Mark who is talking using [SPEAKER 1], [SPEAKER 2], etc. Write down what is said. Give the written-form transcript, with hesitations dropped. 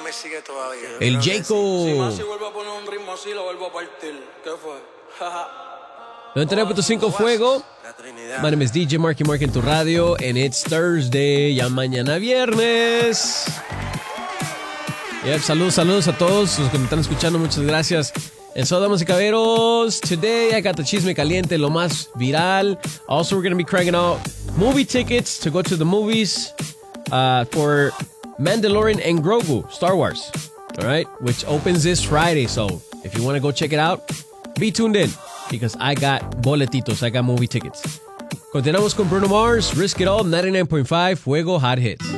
[SPEAKER 1] me sigue todavía.
[SPEAKER 2] El
[SPEAKER 1] Creo que sí.
[SPEAKER 2] Jaco.
[SPEAKER 3] Si más si vuelvo a poner un ritmo así, lo vuelvo a partir. ¿Qué fue?
[SPEAKER 2] 99.5 Fuego.
[SPEAKER 1] La Trinidad.
[SPEAKER 2] My name is DJ Marky Mark en tu radio. And it's Thursday. Ya mañana viernes. Yep, saludos a todos los que me están escuchando. Muchas gracias. And so, damas y caballeros, today I got the chisme caliente, lo más viral. Also, we're going to be cranking out movie tickets to go to the movies for Mandalorian and Grogu, Star Wars. All right, which opens this Friday. So, if you want to go check it out, be tuned in because I got boletitos, I got movie tickets. Continuamos con Bruno Mars, Risk It All, 99.5, Fuego Hot Hits.